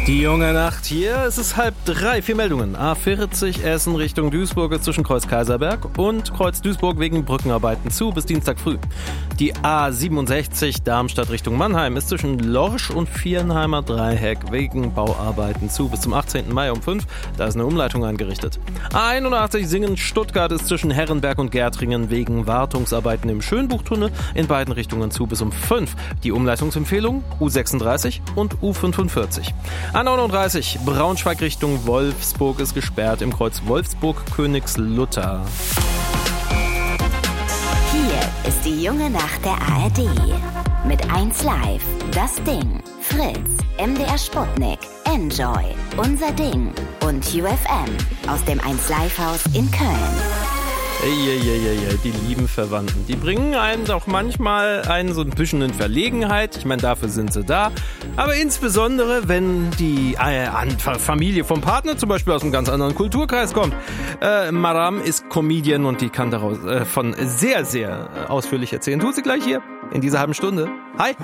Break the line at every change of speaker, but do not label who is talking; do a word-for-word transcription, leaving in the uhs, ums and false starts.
Die junge Nacht hier, es ist halb drei, vier Meldungen. A vierzig Essen Richtung Duisburg ist zwischen Kreuz Kaiserberg und Kreuz Duisburg wegen Brückenarbeiten zu bis Dienstag früh. Die A siebenundsechzig Darmstadt Richtung Mannheim ist zwischen Lorsch und Viernheimer Dreieck wegen Bauarbeiten zu bis zum achtzehnten Mai um fünf. Da ist eine Umleitung eingerichtet. A einundachtzig Singen Stuttgart ist zwischen Herrenberg und Gärtringen wegen Wartungsarbeiten im Schönbuchtunnel in beiden Richtungen zu bis um fünf. Die Umleitungsempfehlung U sechsunddreißig und U fünfundvierzig. A neununddreißig Braunschweig Richtung Wolfsburg ist gesperrt im Kreuz Wolfsburg-Königslutter.
Hier ist die junge Nacht der A R D. Mit eins Live, Das Ding, Fritz, M D R Sputnik, Enjoy, Unser Ding und U F M aus dem eins Live Haus in Köln.
Eieieiei, die lieben Verwandten, die bringen einen doch manchmal einen so ein bisschen in Verlegenheit. Ich meine, dafür sind sie da. Aber insbesondere, wenn die äh, Familie vom Partner zum Beispiel aus einem ganz anderen Kulturkreis kommt. Äh, Maram ist Comedian und die kann daraus äh, von sehr, sehr ausführlich erzählen. Tut sie gleich hier in dieser halben Stunde. Hi!